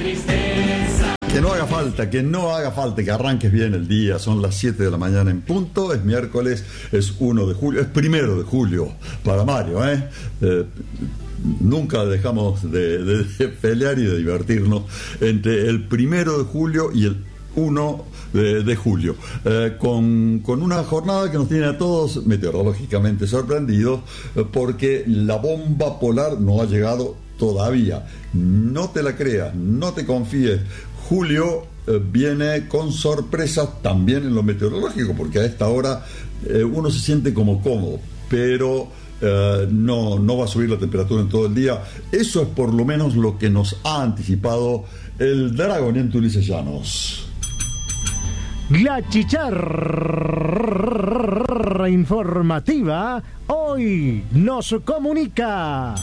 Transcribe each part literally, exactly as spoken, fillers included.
Que no haga falta, que no haga falta, que arranques bien el día. Son las siete de la mañana en punto, es miércoles, es primero de julio, es primero de julio para Mario, ¿eh? eh Nunca dejamos de, de, de pelear y de divertirnos entre el primero de julio y el uno de, de julio, eh, con, con una jornada que nos tiene a todos meteorológicamente sorprendidos, eh, porque la bomba polar no ha llegado todavía. No te la creas, no te confíes. Julio eh, viene con sorpresas también en lo meteorológico, porque a esta hora eh, uno se siente como cómodo, pero Uh, no, no va a subir la temperatura en todo el día. Eso es por lo menos lo que nos ha anticipado el dragoniento Ulises Llanos. La chicharra informativa hoy nos comunica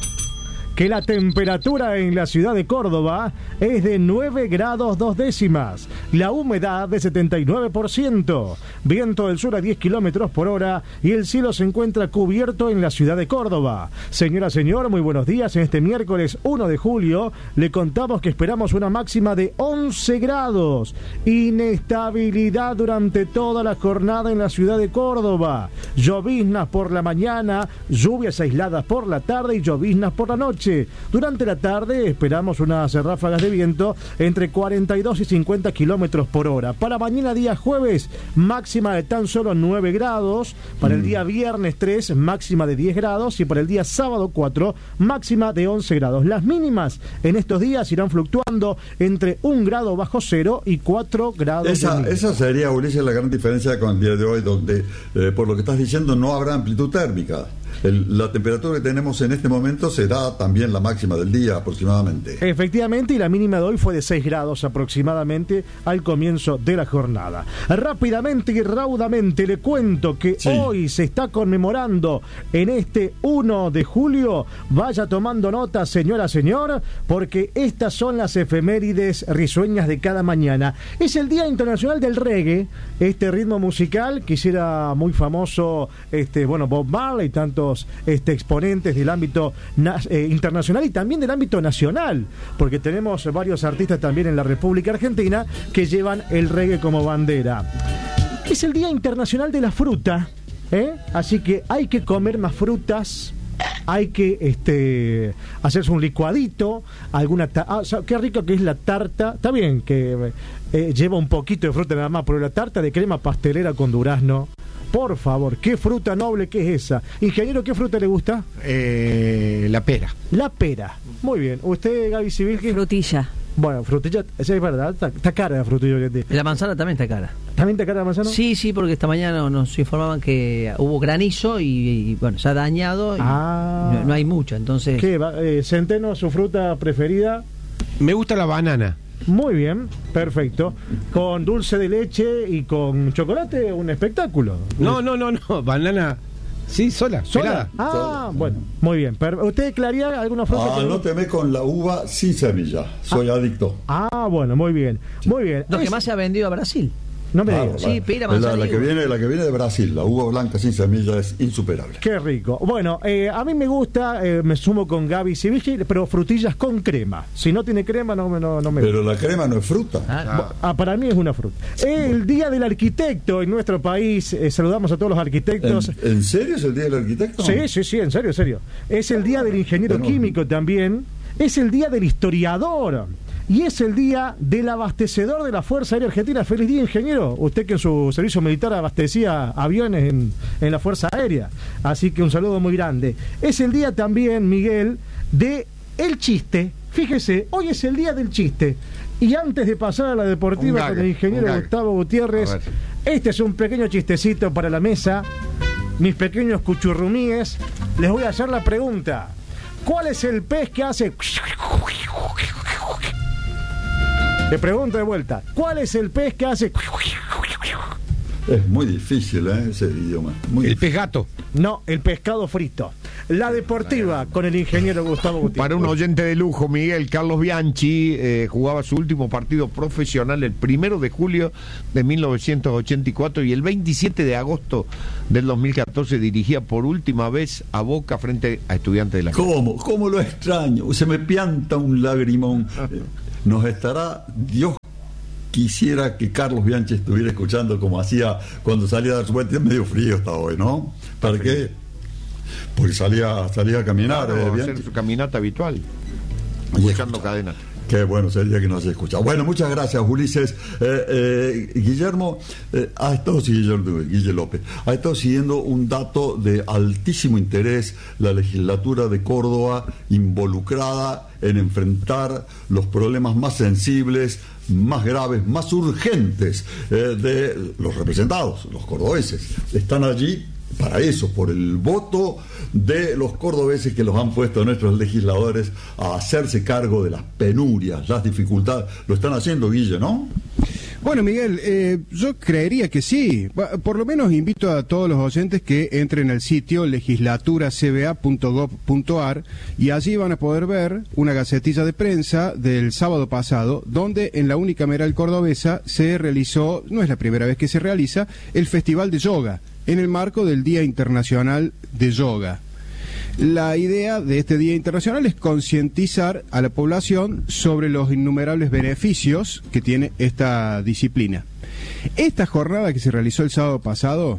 que la temperatura en la ciudad de Córdoba es de nueve grados dos décimas, la humedad de setenta y nueve por ciento, viento del sur a diez kilómetros por hora y el cielo se encuentra cubierto en la ciudad de Córdoba. Señora, señor, muy buenos días. En este miércoles uno de julio le contamos que esperamos una máxima de once grados, inestabilidad durante toda la jornada en la ciudad de Córdoba, lloviznas por la mañana, lluvias aisladas por la tarde y lloviznas por la noche. Durante la tarde esperamos unas ráfagas de viento entre cuarenta y dos y cincuenta kilómetros por hora. Para mañana día jueves, máxima de tan solo nueve grados. Para mm. el día viernes tres, máxima de diez grados. Y para el día sábado cuatro, máxima de once grados. Las mínimas en estos días irán fluctuando entre un grado bajo cero y cuatro grados. Esa, de esa sería, Ulises, la gran diferencia con el día de hoy, donde eh, por lo que estás diciendo no habrá amplitud térmica. El, la temperatura que tenemos en este momento será también la máxima del día aproximadamente. Efectivamente, y la mínima de hoy fue de seis grados aproximadamente al comienzo de la jornada. Rápidamente y raudamente le cuento que sí. Hoy se está conmemorando en este uno de julio. Vaya tomando nota, señora, señor, porque estas son las efemérides risueñas de cada mañana. Es el Día Internacional del Reggae, este ritmo musical que hiciera muy famoso este, bueno, Bob Marley y tanto Este, exponentes del ámbito na- eh, internacional y también del ámbito nacional, porque tenemos varios artistas también en la República Argentina que llevan el reggae como bandera. Es el Día Internacional de la Fruta, ¿eh? Así que hay que comer más frutas, hay que este, hacerse un licuadito, alguna ta- ah, o sea, qué rico que es la tarta. Está bien que eh, lleva un poquito de fruta nada más, pero la tarta de crema pastelera con durazno, por favor, qué fruta noble que es esa. Ingeniero, ¿qué fruta le gusta? Eh, la pera. La pera. Muy bien. ¿Usted, Gaby Civil? ¿Qué? Frutilla. Bueno, frutilla, esa es verdad, está, está cara la frutilla que tiene. La manzana también está cara. ¿También está cara la manzana? Sí, sí, porque esta mañana nos informaban que hubo granizo y, y bueno, se ha dañado y ah. no, no hay mucha, entonces... ¿Qué? Eh, Centeno, ¿su fruta preferida? Me gusta la banana. Muy bien, perfecto. Con dulce de leche y con chocolate, un espectáculo. No, no, no, no, banana... Sí, sola, ¿Sola? pelada. Ah, Sola. Bueno, muy bien. Pero, ¿usted declararía alguna fruta? Ah, que... no te me con la uva sin semilla. Soy ah. adicto. Ah, bueno, muy bien. Muy bien. Lo es... que más se ha vendido a Brasil. No me Ah, digas. Sí, pera, manzana. La, la, que viene, la que viene de Brasil, la uva blanca sin semilla es insuperable. Qué rico. Bueno, eh, a mí me gusta, eh, me sumo con Gaby Civil, pero frutillas con crema. Si no tiene crema, no, no, no me Pero gusta. la crema no es fruta. Ah, Ah, para mí es una fruta. El Día del Arquitecto en nuestro país. Eh, saludamos a todos los arquitectos. ¿En, ¿En serio es el Día del Arquitecto? Sí, sí, sí, en serio, en serio. Es el Día del Ingeniero Bueno. Químico también. Es el Día del Historiador. Y es el día del abastecedor de la Fuerza Aérea Argentina. Feliz día, ingeniero. Usted que en su servicio militar abastecía aviones en, en la Fuerza Aérea. Así que un saludo muy grande. Es el día también, Miguel, de el chiste. Fíjese, hoy es el día del chiste. Y antes de pasar a la deportiva con el ingeniero Gustavo Gutiérrez, este es un pequeño chistecito para la mesa. Mis pequeños cuchurrumíes, les voy a hacer la pregunta. ¿Cuál es el pez que hace... Le pregunto de vuelta, ¿cuál es el pez que hace...? Es muy difícil, ¿eh? Ese idioma. Muy el difícil. pez gato. No, el pescado frito. La deportiva con el ingeniero Gustavo Gutiérrez. Para un oyente de lujo, Miguel, Carlos Bianchi eh, jugaba su último partido profesional el primero de julio de mil novecientos ochenta y cuatro y el veintisiete de agosto del dos mil catorce dirigía por última vez a Boca frente a Estudiantes de La Plata. ¿Cómo? ¿Cómo lo extraño? Se me pianta un lagrimón. nos estará, Dios quisiera que Carlos Bianchi estuviera escuchando como hacía cuando salía a dar su vuelta. Es medio frío está hoy, ¿no? ¿Para qué? Porque salía, salía a caminar. Claro, eh, hacer Bianchi. su caminata habitual, Y escuchando cadena. Qué bueno sería que nos haya escuchado. Bueno, muchas gracias, Ulises. Eh, eh, Guillermo eh, ha estado siguiendo, Guille López, ha estado siguiendo un dato de altísimo interés: la legislatura de Córdoba involucrada en enfrentar los problemas más sensibles, más graves, más urgentes eh, de los representados, los cordobeses. Están allí para eso, por el voto de los cordobeses que los han puesto nuestros legisladores a hacerse cargo de las penurias, las dificultades. Lo están haciendo, Guille, ¿no? Bueno, Miguel, eh, yo creería que sí. Por lo menos invito a todos los oyentes que entren al sitio legislatura c b a punto gov punto a r y allí van a poder ver una gacetilla de prensa del sábado pasado, donde en la unicameral cordobesa se realizó, no es la primera vez que se realiza, el Festival de Yoga, en el marco del Día Internacional de Yoga. La idea de este Día Internacional es concientizar a la población sobre los innumerables beneficios que tiene esta disciplina. Esta jornada que se realizó el sábado pasado,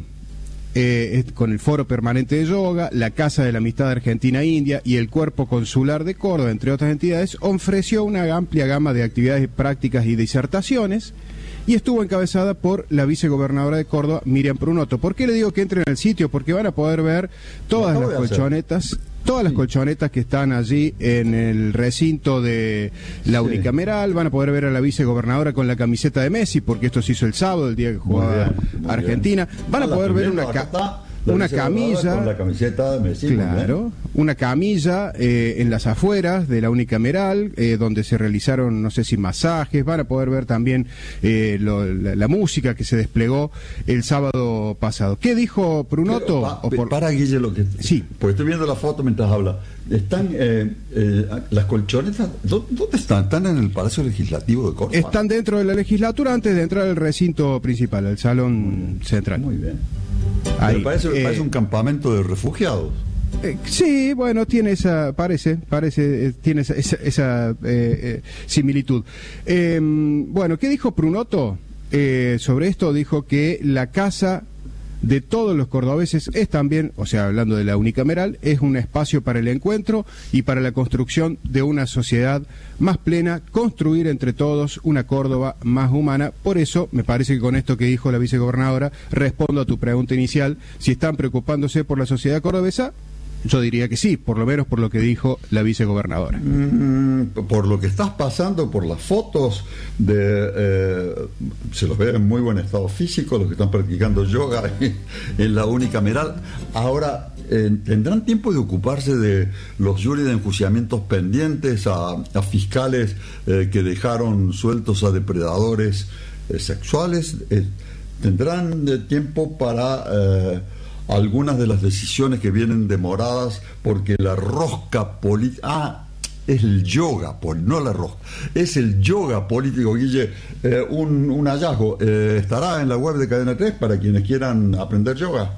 eh, con el Foro Permanente de Yoga, la Casa de la Amistad Argentina-India y el Cuerpo Consular de Córdoba, entre otras entidades, ofreció una amplia gama de actividades prácticas y disertaciones, y estuvo encabezada por la vicegobernadora de Córdoba, Miriam Prunoto. ¿Por qué le digo que entren al sitio? Porque van a poder ver todas las colchonetas, todas las colchonetas que están allí en el recinto de la unicameral. Van a poder ver a la vicegobernadora con la camiseta de Messi, porque esto se hizo el sábado, el día que jugaba Argentina. Van a poder ver una ca una camilla con la camiseta de Messi, claro, una camilla eh, en las afueras de la unicameral, eh, donde se realizaron, no sé si masajes. Van a poder ver también eh, lo, la, la música que se desplegó el sábado pasado. ¿Qué dijo Prunoto? Pa, o por... Para, Guille, lo que... Sí. Pues estoy viendo la foto mientras habla. Están eh, eh, las colchonetas, ¿dónde están? ¿Están en el Palacio Legislativo de Córdoba? Están dentro de la legislatura antes de entrar al recinto principal, al salón central. Muy bien. Ahí, parece, eh, parece un campamento de refugiados. Eh, sí, bueno, tiene esa, parece, parece, eh, tiene esa, esa, esa eh, eh, similitud. Eh, bueno, ¿qué dijo Prunoto eh, sobre esto? Dijo que la casa de todos los cordobeses es también, o sea, hablando de la unicameral, es un espacio para el encuentro y para la construcción de una sociedad más plena, construir entre todos una Córdoba más humana. Por eso, me parece que con esto que dijo la vicegobernadora, respondo a tu pregunta inicial: si están preocupándose por la sociedad cordobesa. Yo diría que sí, por lo menos por lo que dijo la vicegobernadora. Mm, por lo que estás pasando, por las fotos de eh, se los ve en muy buen estado físico, los que están practicando yoga en, en la unicameral. Ahora, eh, ¿tendrán tiempo de ocuparse de los juris de enjuiciamientos pendientes a, a fiscales eh, que dejaron sueltos a depredadores eh, sexuales? Eh, ¿Tendrán eh, tiempo para... Eh, algunas de las decisiones que vienen demoradas porque la rosca política... Ah, es el yoga, no la rosca. Es el yoga político, Guille. Eh, un, un hallazgo. Eh, ¿Estará en la web de Cadena tres para quienes quieran aprender yoga?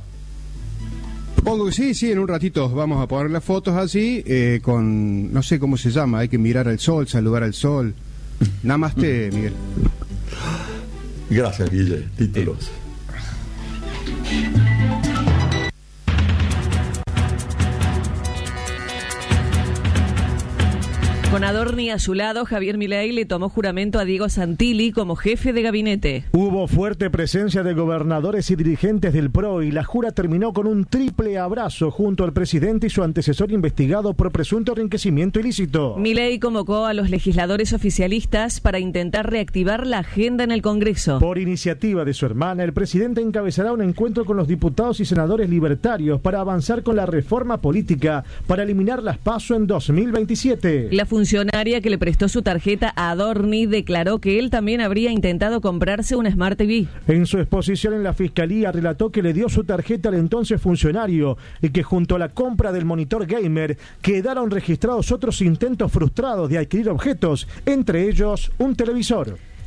Supongo que sí, sí, en un ratito vamos a poner las fotos así, eh, con... no sé cómo se llama, hay que mirar al sol, saludar al sol. Namaste, Miguel. Gracias, Guille. Títulos. Eh. Con Adorni a su lado, Javier Milei le tomó juramento a Diego Santilli como jefe de gabinete. Hubo fuerte presencia de gobernadores y dirigentes del P R O y la jura terminó con un triple abrazo junto al presidente y su antecesor investigado por presunto enriquecimiento ilícito. Milei convocó a los legisladores oficialistas para intentar reactivar la agenda en el Congreso. Por iniciativa de su hermana, el presidente encabezará un encuentro con los diputados y senadores libertarios para avanzar con la reforma política para eliminar las PASO en dos mil veintisiete. La funcionaria que le prestó su tarjeta a Adorni declaró que él también habría intentado comprarse una Smart T V. En su exposición en la Fiscalía relató que le dio su tarjeta al entonces funcionario y que junto a la compra del monitor gamer quedaron registrados otros intentos frustrados de adquirir objetos, entre ellos un televisor.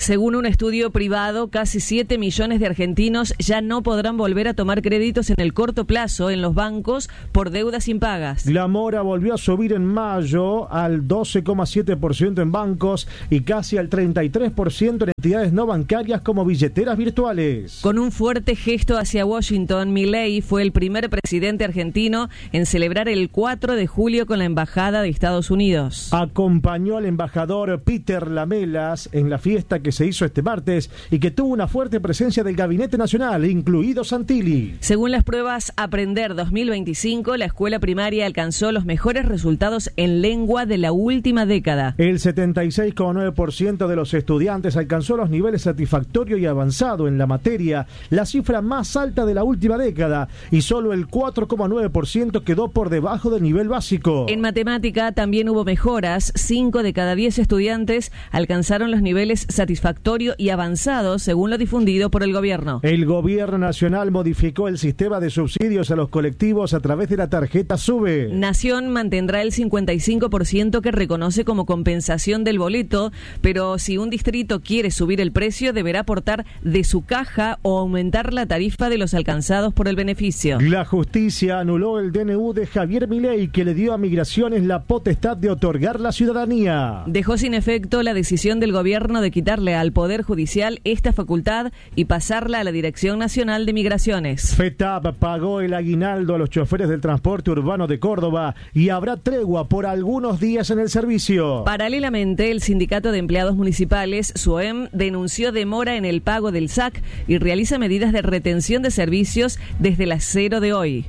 Según un estudio privado, casi siete millones de argentinos ya no podrán volver a tomar créditos en el corto plazo en los bancos por deudas impagas. La mora volvió a subir en mayo al doce coma siete por ciento en bancos y casi al treinta y tres por ciento en entidades no bancarias como billeteras virtuales. Con un fuerte gesto hacia Washington, Milei fue el primer presidente argentino en celebrar el cuatro de julio con la Embajada de Estados Unidos. Acompañó al embajador Peter Lamelas en la fiesta que se hizo este martes y que tuvo una fuerte presencia del Gabinete Nacional, incluido Santilli. Según las pruebas Aprender dos mil veinticinco, la escuela primaria alcanzó los mejores resultados en lengua de la última década. El setenta y seis coma nueve por ciento de los estudiantes alcanzó los niveles satisfactorio y avanzado en la materia, la cifra más alta de la última década, y solo el cuatro coma nueve por ciento quedó por debajo del nivel básico. En matemática también hubo mejoras. cinco de cada diez estudiantes alcanzaron los niveles satisfactorio y avanzado, según lo difundido por el gobierno. El gobierno nacional modificó el sistema de subsidios a los colectivos a través de la tarjeta SUBE. Nación mantendrá el cincuenta y cinco por ciento que reconoce como compensación del boleto, pero si un distrito quiere subir el precio, deberá aportar de su caja o aumentar la tarifa de los alcanzados por el beneficio. La justicia anuló el D N U de Javier Milei, que le dio a Migraciones la potestad de otorgar la ciudadanía. Dejó sin efecto la decisión del gobierno de quitarle al Poder Judicial esta facultad y pasarla a la Dirección Nacional de Migraciones. FETAP pagó el aguinaldo a los choferes del transporte urbano de Córdoba y habrá tregua por algunos días en el servicio. Paralelamente, el Sindicato de Empleados Municipales, SUEM, denunció demora en el pago del S A C y realiza medidas de retención de servicios desde las cero de hoy.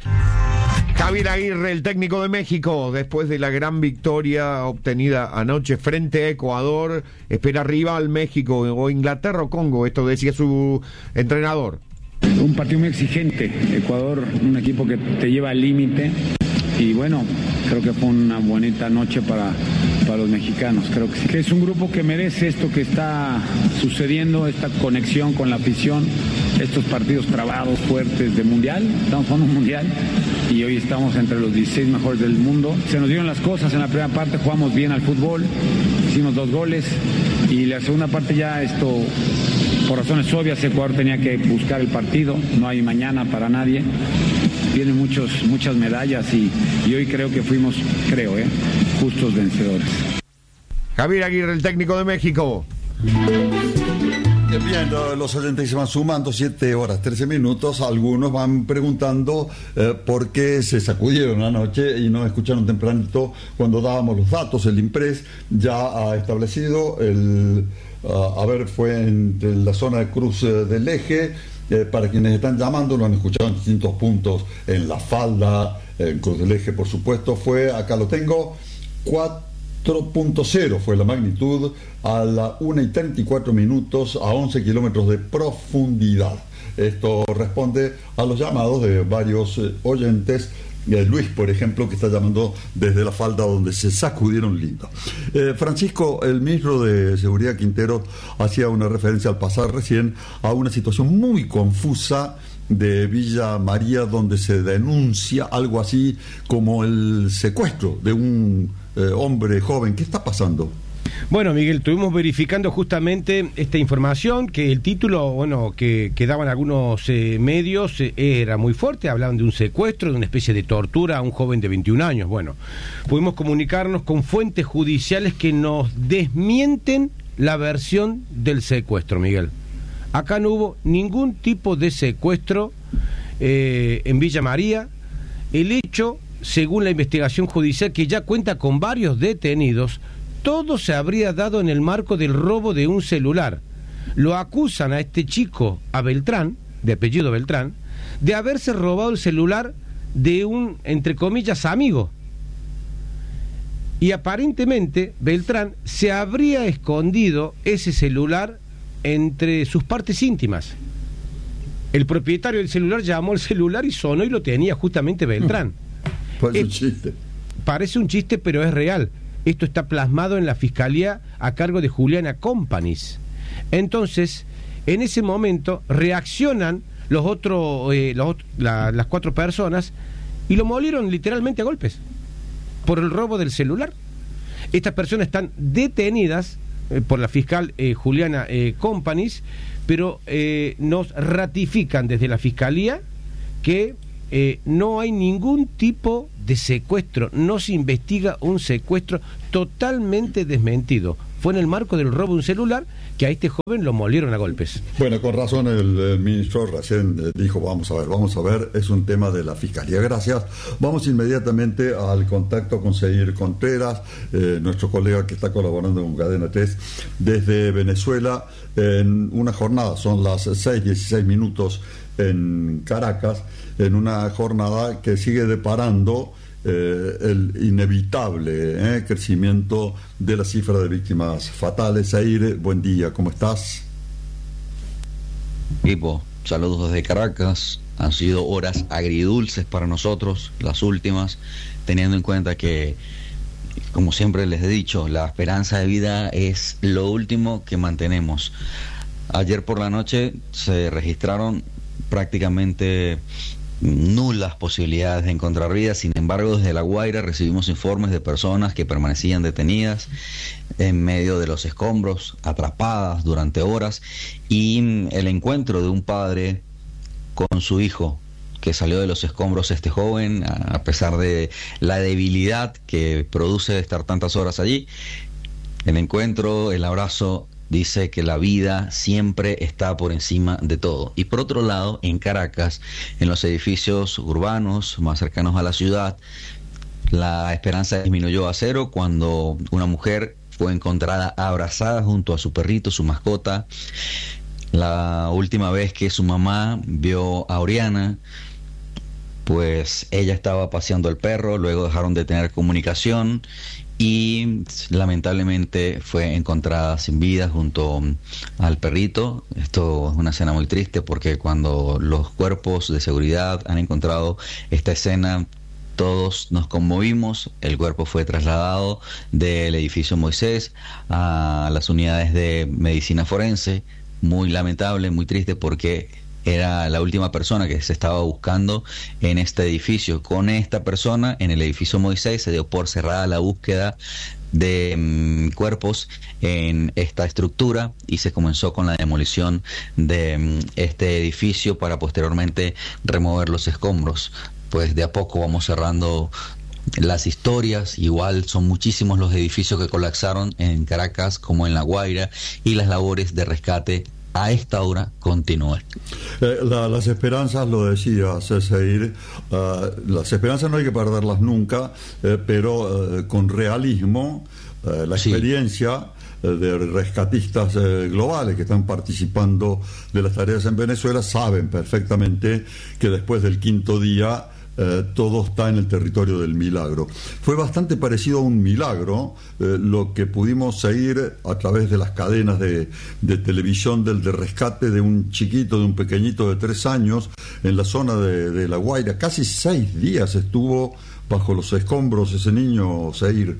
Javier Aguirre, el técnico de México, después de la gran victoria obtenida anoche frente a Ecuador, espera rival México o Inglaterra o Congo, esto decía su entrenador. Un partido muy exigente, Ecuador, un equipo que te lleva al límite y bueno, creo que fue una bonita noche para, para los mexicanos. Creo que, sí, que es un grupo que merece esto que está sucediendo, esta conexión con la afición, estos partidos trabados, fuertes de mundial. Estamos jugando un mundial y hoy estamos entre los dieciséis mejores del mundo. Se nos dieron las cosas en la primera parte, jugamos bien al fútbol, hicimos dos goles y la segunda parte ya esto, por razones obvias, Ecuador tenía que buscar el partido, no hay mañana para nadie. Vienen muchos, muchas medallas y, y hoy creo que fuimos, creo, eh, justos vencedores. Javier Aguirre, el técnico de México. Bien, los oyentes se van sumando, siete horas, trece minutos. Algunos van preguntando eh, por qué se sacudieron anoche y no escucharon tempranito cuando dábamos los datos. El IMPRES ya ha establecido, el, uh, a ver, fue en la zona de Cruz del Eje. Eh, para quienes están llamando, lo han escuchado en distintos puntos, en La Falda, en Cruz del Eje, por supuesto, fue, acá lo tengo, cuatro punto cero fue la magnitud a la una y treinta y cuatro minutos a once kilómetros de profundidad. Esto responde a los llamados de varios eh, oyentes. Eh, Luis, por ejemplo, que está llamando desde La Falda, donde se sacudieron lindo. Eh, Francisco, el ministro de Seguridad, Quintero, hacía una referencia al pasar recién a una situación muy confusa de Villa María, donde se denuncia algo así como el secuestro de un eh, hombre joven. ¿Qué está pasando? Bueno, Miguel, estuvimos verificando justamente esta información, que el título, bueno, que, que daban algunos eh, medios eh, era muy fuerte, hablaban de un secuestro, de una especie de tortura a un joven de veintiún años. Bueno, pudimos comunicarnos con fuentes judiciales que nos desmienten la versión del secuestro, Miguel. Acá no hubo ningún tipo de secuestro eh, en Villa María. El hecho, según la investigación judicial, que ya cuenta con varios detenidos, todo se habría dado en el marco del robo de un celular. Lo acusan a este chico, a Beltrán, de apellido Beltrán, de haberse robado el celular de un, entre comillas, amigo. Y aparentemente Beltrán se habría escondido ese celular entre sus partes íntimas. El propietario del celular llamó al celular y sonó y lo tenía justamente Beltrán. Parece es, un chiste. Parece un chiste, pero es real. Esto está plasmado en la fiscalía a cargo de Juliana Companis. Entonces, en ese momento reaccionan los otros, eh, los, la, las cuatro personas y lo molieron literalmente a golpes por el robo del celular. Estas personas están detenidas eh, por la fiscal eh, Juliana eh, Companys, pero eh, nos ratifican desde la Fiscalía que eh, no hay ningún tipo de secuestro, no se investiga un secuestro, totalmente desmentido. Fue en el marco del robo de un celular que a este joven lo molieron a golpes. Bueno, con razón el, el ministro recién eh, dijo, vamos a ver, vamos a ver, es un tema de la Fiscalía. Gracias. Vamos inmediatamente al contacto con Seir Contreras, eh, nuestro colega que está colaborando con Cadena tres desde Venezuela, en una jornada, son las seis dieciséis minutos en Caracas, en una jornada que sigue deparando Eh, el inevitable eh, crecimiento de la cifra de víctimas fatales. Seir, buen día, ¿cómo estás? Equipo, saludos desde Caracas. Han sido horas agridulces para nosotros, las últimas, teniendo en cuenta que, como siempre les he dicho, la esperanza de vida es lo último que mantenemos. Ayer por la noche se registraron prácticamente nulas posibilidades de encontrar vida. Sin embargo, desde La Guaira recibimos informes de personas que permanecían detenidas en medio de los escombros, atrapadas durante horas, y el encuentro de un padre con su hijo que salió de los escombros, este joven, a pesar de la debilidad que produce estar tantas horas allí, el encuentro, el abrazo, dice que la vida siempre está por encima de todo. Y por otro lado, en Caracas, en los edificios urbanos más cercanos a la ciudad, la esperanza disminuyó a cero cuando una mujer fue encontrada abrazada junto a su perrito, su mascota. La última vez que su mamá vio a Oriana, pues ella estaba paseando al perro, luego dejaron de tener comunicación y lamentablemente fue encontrada sin vida junto al perrito. Esto es una escena muy triste porque cuando los cuerpos de seguridad han encontrado esta escena, todos nos conmovimos. El cuerpo fue trasladado del edificio Moisés a las unidades de medicina forense. Muy lamentable, muy triste porque era la última persona que se estaba buscando en este edificio. Con esta persona en el edificio Moisés se dio por cerrada la búsqueda de um, cuerpos en esta estructura y se comenzó con la demolición de um, este edificio para posteriormente remover los escombros. Pues de a poco vamos cerrando las historias. Igual son muchísimos los edificios que colapsaron en Caracas como en La Guaira, y las labores de rescate a esta hora continúan. Eh, la, las esperanzas, lo decía Seir, uh, las esperanzas no hay que perderlas nunca, eh, pero uh, con realismo, uh, la sí. experiencia uh, de rescatistas uh, globales que están participando de las tareas en Venezuela saben perfectamente que después del quinto día Eh, todo está en el territorio del milagro. Fue bastante parecido a un milagro eh, lo que pudimos seguir a través de las cadenas de, de televisión del de rescate de un chiquito, de un pequeñito de tres años en la zona de, de La Guaira. Casi seis días estuvo bajo los escombros ese niño, Seir.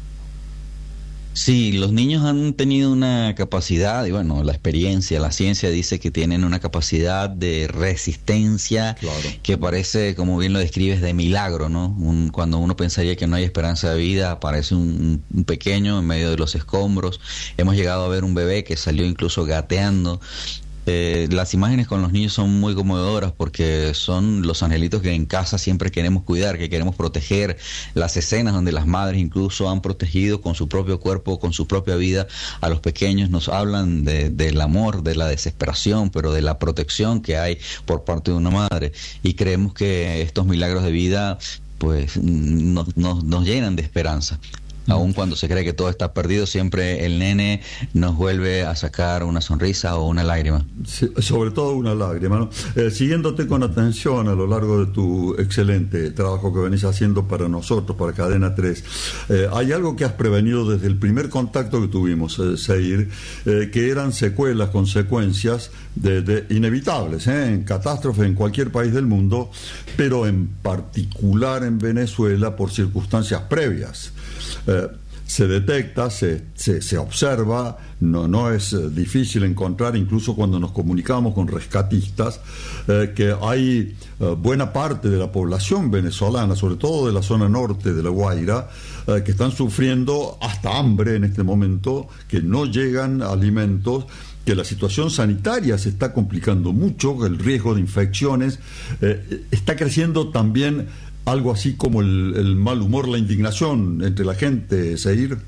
Sí, los niños han tenido una capacidad, y bueno, la experiencia, la ciencia dice que tienen una capacidad de resistencia, claro, que parece, como bien lo describes, de milagro, ¿no? Un, cuando uno pensaría que no hay esperanza de vida, aparece un, un pequeño en medio de los escombros. Hemos llegado a ver un bebé que salió incluso gateando. Eh, las imágenes con los niños son muy conmovedoras porque son los angelitos que en casa siempre queremos cuidar, que queremos proteger. Las escenas donde las madres incluso han protegido con su propio cuerpo, con su propia vida a los pequeños, nos hablan de, del amor, de la desesperación, pero de la protección que hay por parte de una madre. Y creemos que estos milagros de vida pues nos, nos, nos llenan de esperanza. Aún cuando se cree que todo está perdido, siempre el nene nos vuelve a sacar una sonrisa o una lágrima. Sí, sobre todo una lágrima, ¿no? Eh, siguiéndote con atención a lo largo de tu excelente trabajo que venís haciendo para nosotros, para Cadena tres, eh, hay algo que has prevenido desde el primer contacto que tuvimos, eh, Seir, eh, que eran secuelas, consecuencias de, de inevitables, ¿eh? en catástrofes en cualquier país del mundo, pero en particular en Venezuela por circunstancias previas. Eh, se detecta, se, se, se observa, no, no es eh, difícil encontrar, incluso cuando nos comunicamos con rescatistas, eh, que hay eh, buena parte de la población venezolana, sobre todo de la zona norte de La Guaira, eh, que están sufriendo hasta hambre en este momento, que no llegan alimentos, que la situación sanitaria se está complicando mucho, que el riesgo de infecciones eh, está creciendo también, algo así como el, el mal humor, la indignación entre la gente, Seir.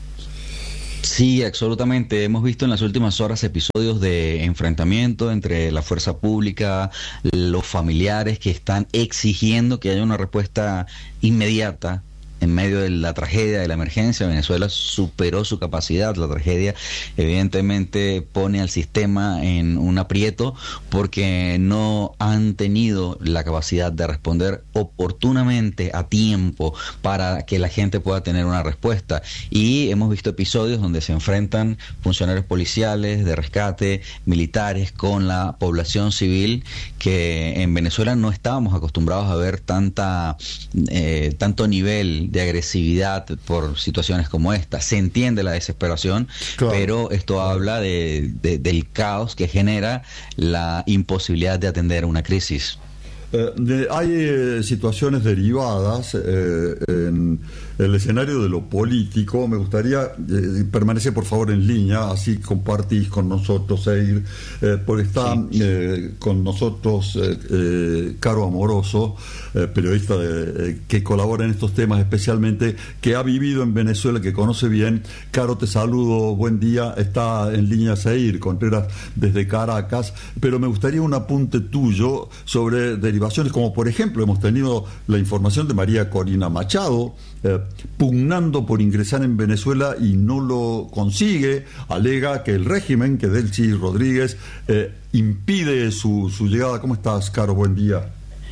Sí, absolutamente. Hemos visto en las últimas horas episodios de enfrentamiento entre la fuerza pública, los familiares que están exigiendo que haya una respuesta inmediata en medio de la tragedia, de la emergencia. Venezuela superó su capacidad. La tragedia evidentemente pone al sistema en un aprieto porque no han tenido la capacidad de responder oportunamente, a tiempo, para que la gente pueda tener una respuesta. Y hemos visto episodios donde se enfrentan funcionarios policiales, de rescate, militares, con la población civil, que en Venezuela no estábamos acostumbrados a ver tanta eh, tanto nivel de agresividad por situaciones como esta. Se entiende la desesperación, claro, pero esto habla de, de, del caos que genera la imposibilidad de atender una crisis. Eh, de, hay eh, situaciones derivadas eh, en el escenario de lo político. Me gustaría, eh, permanece por favor en línea, así compartís con nosotros, Seir, eh, porque está sí. eh, con nosotros eh, eh, Caro Amoroso, eh, periodista de, eh, que colabora en estos temas, especialmente, que ha vivido en Venezuela, que conoce bien. Caro, te saludo, buen día. Está en línea Seir Contreras desde Caracas, pero me gustaría un apunte tuyo sobre derivaciones, como por ejemplo hemos tenido la información de María Corina Machado, eh, pugnando por ingresar en Venezuela y no lo consigue. Alega que el régimen, que Delcy Rodríguez, eh, impide su, su llegada. ¿Cómo estás, Caro? Buen día.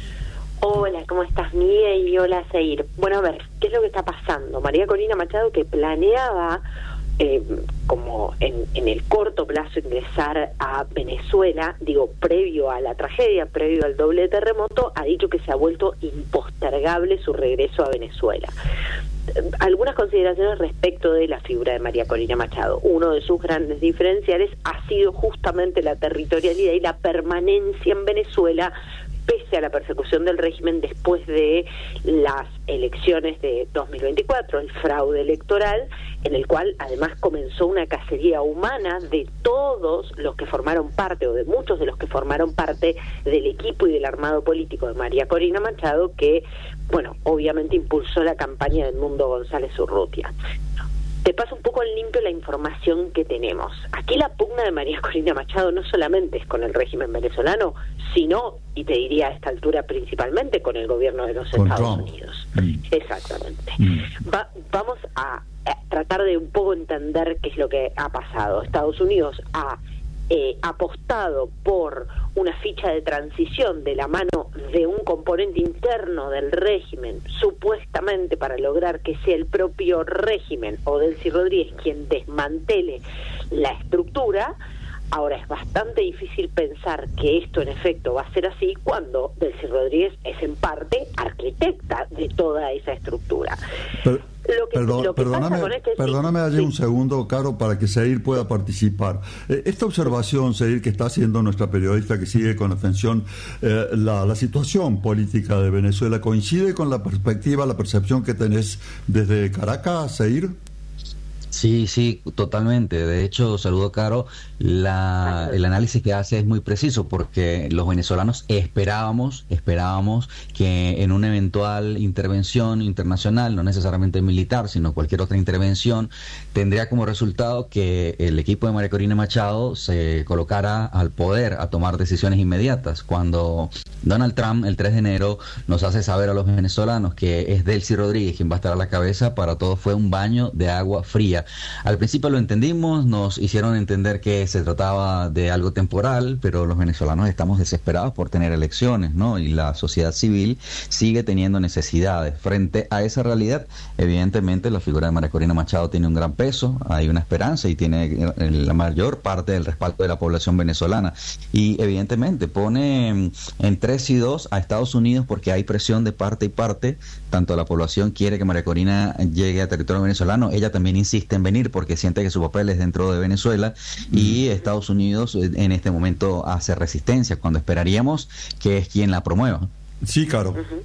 Hola, ¿cómo estás, Miguel? Y hola, Seir. Bueno, a ver, ¿qué es lo que está pasando? María Corina Machado, que planeaba Eh, como en, en el corto plazo ingresar a Venezuela, digo, previo a la tragedia, previo al doble terremoto, ha dicho que se ha vuelto impostergable su regreso a Venezuela. Algunas consideraciones respecto de la figura de María Corina Machado. Uno de sus grandes diferenciales ha sido justamente la territorialidad y la permanencia en Venezuela, pese a la persecución del régimen después de las elecciones de dos mil veinticuatro, el fraude electoral, en el cual además comenzó una cacería humana de todos los que formaron parte, o de muchos de los que formaron parte del equipo y del armado político de María Corina Machado, que, bueno, obviamente impulsó la campaña de Edmundo González Urrutia. Te paso un poco en limpio la información que tenemos. Aquí la pugna de María Corina Machado no solamente es con el régimen venezolano, sino, y te diría a esta altura principalmente, con el gobierno de los con Estados Trump. Unidos. Mm. Exactamente. Mm. Va, vamos a, a tratar de un poco entender qué es lo que ha pasado. Estados Unidos ha eh, apostado por una ficha de transición de la mano de un componente interno del régimen, supuestamente para lograr que sea el propio régimen o Delcy Rodríguez quien desmantele la estructura. Ahora es bastante difícil pensar que esto en efecto va a ser así cuando Delcy Rodríguez es en parte arquitecta de toda esa estructura. Pero, lo que, perdón, lo que perdóname, pasa este perdóname allí sí. un segundo, Caro, para que Seir pueda participar. Eh, esta observación, Seir, que está haciendo nuestra periodista, que sigue con atención eh, la, la situación política de Venezuela, ¿coincide con la perspectiva, la percepción que tenés desde Caracas, Seir? Sí, sí, totalmente. De hecho, saludo, Caro, la, el análisis que hace es muy preciso, porque los venezolanos esperábamos, esperábamos que en una eventual intervención internacional, no necesariamente militar, sino cualquier otra intervención, tendría como resultado que el equipo de María Corina Machado se colocara al poder a tomar decisiones inmediatas. Cuando Donald Trump, el tres de enero, nos hace saber a los venezolanos que es Delcy Rodríguez quien va a estar a la cabeza, para todos fue un baño de agua fría. Al principio lo entendimos, nos hicieron entender que se trataba de algo temporal, pero los venezolanos estamos desesperados por tener elecciones, ¿no? Y la sociedad civil sigue teniendo necesidades. Frente a esa realidad, evidentemente la figura de María Corina Machado tiene un gran peso, hay una esperanza y tiene la mayor parte del respaldo de la población venezolana. Y evidentemente pone en tres y dos a Estados Unidos porque hay presión de parte y parte. Tanto la población quiere que María Corina llegue a territorio venezolano, ella también insiste en venir porque siente que su papel es dentro de Venezuela, y Estados Unidos en este momento hace resistencia cuando esperaríamos que es quien la promueva. Sí, claro. Uh-huh.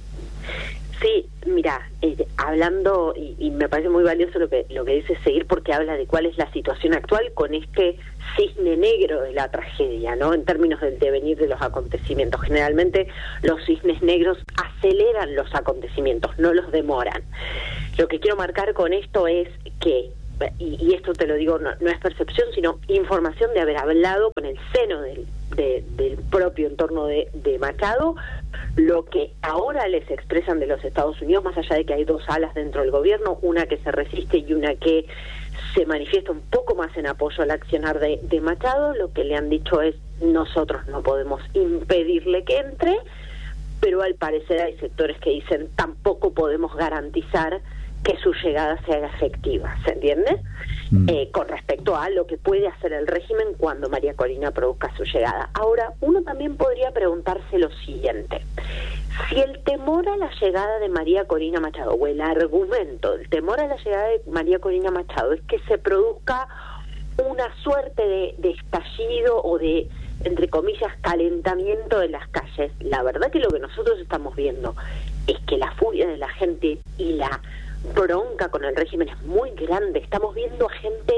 Sí, mira, eh, hablando, y, y me parece muy valioso lo que lo que dice Seguir, porque habla de cuál es la situación actual con este cisne negro de la tragedia, ¿no? En términos del devenir de los acontecimientos. Generalmente los cisnes negros aceleran los acontecimientos, no los demoran. Lo que quiero marcar con esto es que, y, y esto te lo digo, no, no es percepción, sino información de haber hablado con el seno del, de, del propio entorno de, de Machado, lo que ahora les expresan de los Estados Unidos, más allá de que hay dos alas dentro del gobierno, una que se resiste y una que se manifiesta un poco más en apoyo al accionar de, de Machado, lo que le han dicho es: nosotros no podemos impedirle que entre, pero al parecer hay sectores que dicen tampoco podemos garantizar que su llegada se haga efectiva, ¿se entiende? Mm. Eh, con respecto a lo que puede hacer el régimen cuando María Corina produzca su llegada. Ahora, uno también podría preguntarse lo siguiente: si el temor a la llegada de María Corina Machado, o el argumento del temor a la llegada de María Corina Machado, es que se produzca una suerte de, de estallido o de, entre comillas, calentamiento de las calles, la verdad que lo que nosotros estamos viendo es que la furia de la gente y la bronca con el régimen es muy grande. Estamos viendo a gente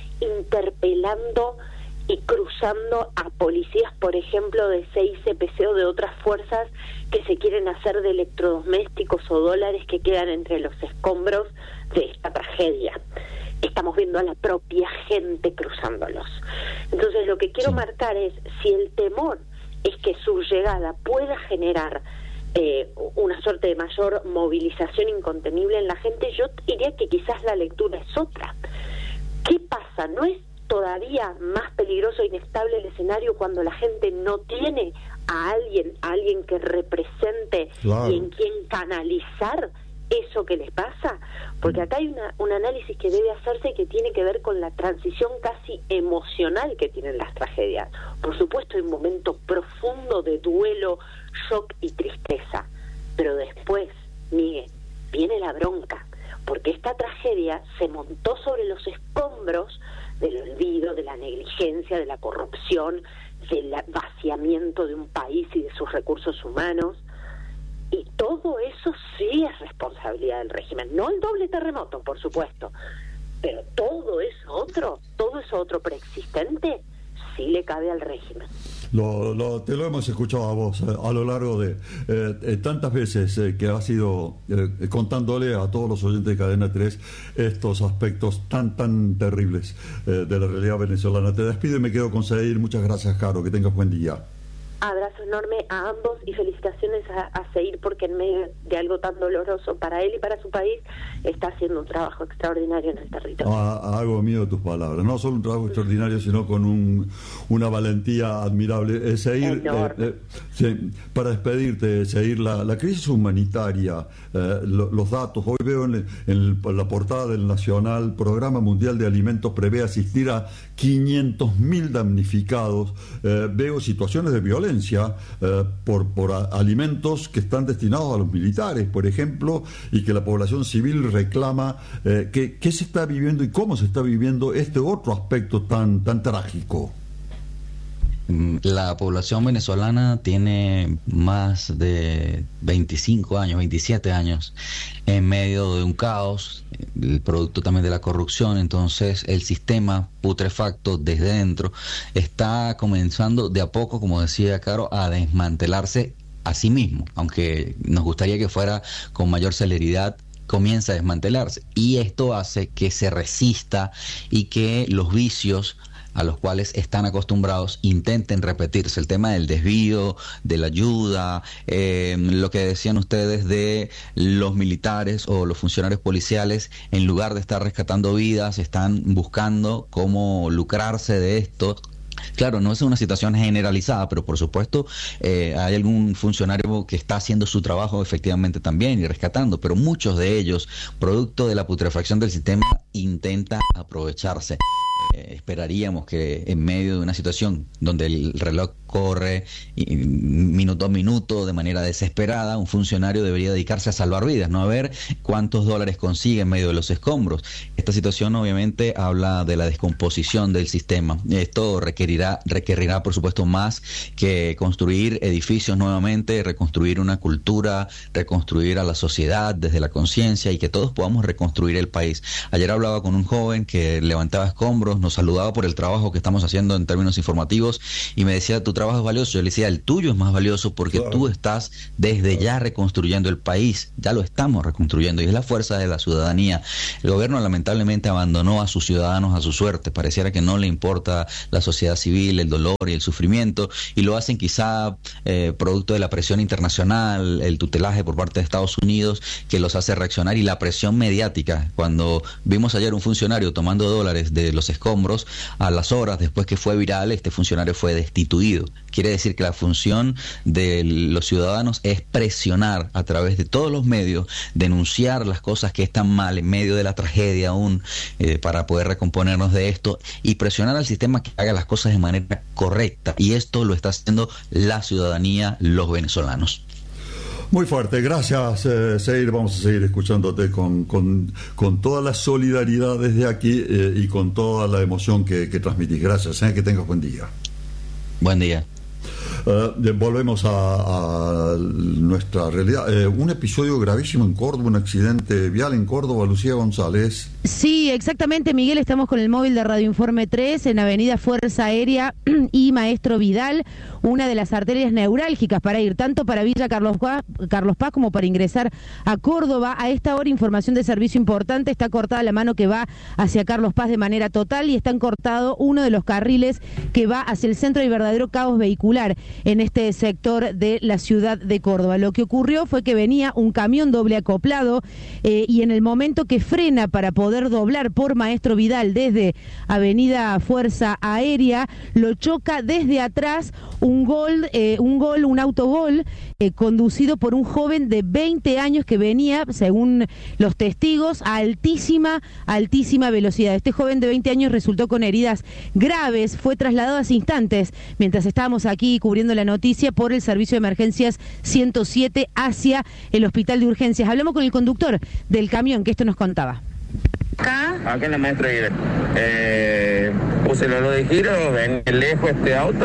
interpelando y cruzando a policías, por ejemplo, de C I C P C o de otras fuerzas que se quieren hacer de electrodomésticos o dólares que quedan entre los escombros de esta tragedia. Estamos viendo a la propia gente cruzándolos. Entonces, lo que quiero sí. marcar es, si el temor es que su llegada pueda generar Eh, una suerte de mayor movilización incontenible en la gente, yo diría que quizás la lectura es otra. ¿Qué pasa? ¿No es todavía más peligroso e inestable el escenario cuando la gente no tiene a alguien, a alguien que represente claro. y en quien canalizar eso que les pasa? Porque acá hay una, un análisis que debe hacerse que tiene que ver con la transición casi emocional que tienen las tragedias. Por supuesto, hay un momento profundo de duelo, shock y tristeza, pero después, Miguel, viene la bronca, porque esta tragedia se montó sobre los escombros del olvido, de la negligencia, de la corrupción, del vaciamiento de un país y de sus recursos humanos. Y todo eso sí es responsabilidad del régimen, no el doble terremoto, por supuesto, pero todo eso otro, todo eso otro preexistente, sí le cabe al régimen. Lo, lo, te lo hemos escuchado a vos eh, a lo largo de eh, eh, tantas veces eh, que has ido eh, contándole a todos los oyentes de Cadena tres estos aspectos tan tan terribles eh, de la realidad venezolana. Te despido y me quedo con Seguir. Muchas gracias, Caro, que tengas buen día. Abrazo enorme a ambos y felicitaciones a, a Seguir, porque en medio de algo tan doloroso para él y para su país está haciendo un trabajo extraordinario en el territorio. Ah, hago mío tus palabras, no solo un trabajo extraordinario, sino con un, una valentía admirable. Eh, Seguir, eh, eh, sí, para despedirte, Seguir, la, la crisis humanitaria, eh, lo, los datos, hoy veo en, en, en la portada del Nacional, Programa Mundial de Alimentos prevé asistir a quinientos mil damnificados, eh, veo situaciones de violencia Eh, por, por a, alimentos que están destinados a los militares, por ejemplo, y que la población civil reclama. Eh, ¿qué, ¿Qué se está viviendo y cómo se está viviendo este otro aspecto tan, tan trágico? La población venezolana tiene más de veinticinco años, veintisiete años en medio de un caos, el producto también de la corrupción. Entonces el sistema putrefacto desde dentro está comenzando de a poco, como decía Caro, a desmantelarse a sí mismo, aunque nos gustaría que fuera con mayor celeridad. Comienza a desmantelarse y esto hace que se resista y que los vicios a los cuales están acostumbrados intenten repetirse. El tema del desvío, de la ayuda, eh, lo que decían ustedes de los militares o los funcionarios policiales, en lugar de estar rescatando vidas, están buscando cómo lucrarse de esto. Claro, no es una situación generalizada, pero por supuesto eh, hay algún funcionario que está haciendo su trabajo efectivamente también y rescatando, pero muchos de ellos, producto de la putrefacción del sistema, intentan aprovecharse. Eh, esperaríamos que en medio de una situación donde el reloj corre y, minuto a minuto de manera desesperada, un funcionario debería dedicarse a salvar vidas, no a ver cuántos dólares consigue en medio de los escombros. Esta situación obviamente habla de la descomposición del sistema. Esto requerirá, requerirá por supuesto más que construir edificios nuevamente, reconstruir una cultura, reconstruir a la sociedad desde la conciencia y que todos podamos reconstruir el país. Ayer hablaba con un joven que levantaba escombros, nos saludaba por el trabajo que estamos haciendo en términos informativos y me decía, tu trabajo es valioso. Yo le decía, el tuyo es más valioso porque claro, tú estás desde ya reconstruyendo el país, ya lo estamos reconstruyendo y es la fuerza de la ciudadanía. El gobierno lamentablemente abandonó a sus ciudadanos a su suerte, pareciera que no le importa la sociedad civil, el dolor y el sufrimiento, y lo hacen quizá eh, producto de la presión internacional, el tutelaje por parte de Estados Unidos que los hace reaccionar y la presión mediática. Cuando vimos ayer un funcionario tomando dólares de los escombros, a las horas después que fue viral, este funcionario fue destituido. Quiere decir que la función de los ciudadanos es presionar a través de todos los medios, denunciar las cosas que están mal en medio de la tragedia aún, eh, para poder recomponernos de esto y presionar al sistema que haga las cosas de manera correcta. Y esto lo está haciendo la ciudadanía, los venezolanos. Muy fuerte, gracias eh, Seir, vamos a seguir escuchándote con, con, con toda la solidaridad desde aquí eh, y con toda la emoción que, que transmitís. Gracias, eh, que tengas buen día. Buen día. Uh, volvemos a, a nuestra realidad. Uh, un episodio gravísimo en Córdoba, un accidente vial en Córdoba, Lucía González. Sí, exactamente, Miguel, estamos con el móvil de Radio Informe tres en Avenida Fuerza Aérea y Maestro Vidal, una de las arterias neurálgicas para ir tanto para Villa Carlos Paz, Carlos Paz como para ingresar a Córdoba. A esta hora, información de servicio importante, está cortada la mano que va hacia Carlos Paz de manera total y están cortado uno de los carriles que va hacia el centro y verdadero caos vehicular en este sector de la ciudad de Córdoba. Lo que ocurrió fue que venía un camión doble acoplado eh, y en el momento que frena para poder doblar por Maestro Vidal desde Avenida Fuerza Aérea, lo choca desde atrás un gol, eh, un gol, un autogol eh, conducido por un joven de veinte años que venía, según los testigos, a altísima, altísima velocidad. Este joven de veinte años resultó con heridas graves, fue trasladado hace instantes, mientras estábamos aquí cubriendo la noticia, por el servicio de emergencias ciento siete hacia el hospital de urgencias. Hablamos con el conductor del camión, que esto nos contaba. Acá, acá en la Maestra Vidal. Eh, puse el reloj de giro, venía lejos este auto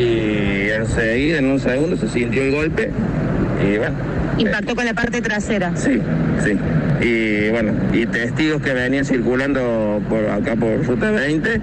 y enseguida, en un segundo, se sintió el golpe y bueno. ¿Impactó eh, con la parte trasera? Sí, sí. Y bueno, y testigos que venían circulando por acá por Ruta veinte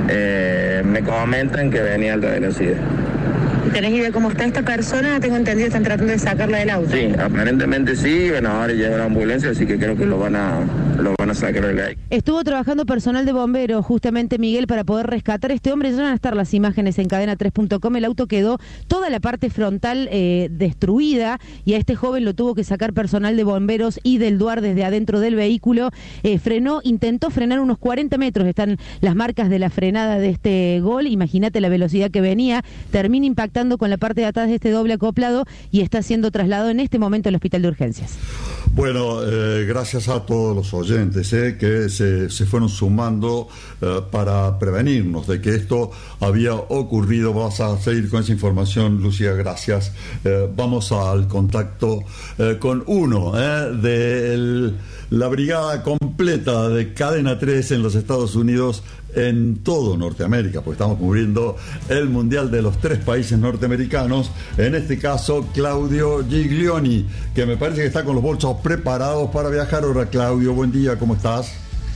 eh, me comentan que venía a alta velocidad. ¿Tenés idea cómo está esta persona? Tengo entendido que están tratando de sacarla del auto. Sí, aparentemente sí. Bueno, ahora llega la ambulancia, así que creo que lo van a lo van a sacar del ahí. Estuvo trabajando personal de bomberos, justamente, Miguel, para poder rescatar a este hombre. Ya van a estar las imágenes en cadena tres punto com. El auto quedó toda la parte frontal eh, destruida y a este joven lo tuvo que sacar personal de bomberos y del DUAR desde adentro del vehículo. Eh, frenó, intentó frenar unos cuarenta metros. Están las marcas de la frenada de este gol. Imagínate la velocidad que venía. Termina impactando con la parte de atrás de este doble acoplado y está siendo trasladado en este momento al hospital de urgencias. Bueno, eh, gracias a todos los oyentes eh, que se, se fueron sumando eh, para prevenirnos de que esto había ocurrido. Vas a seguir con esa información, Lucía, gracias. Eh, vamos al contacto eh, con uno eh, de la brigada completa de Cadena tres en los Estados Unidos, en todo Norteamérica, pues estamos cubriendo el Mundial de los tres países norteamericanos, en este caso Claudio Giglioni, que me parece que está con los bolsos preparados para viajar. Hola Claudio, buen día, ¿cómo estás?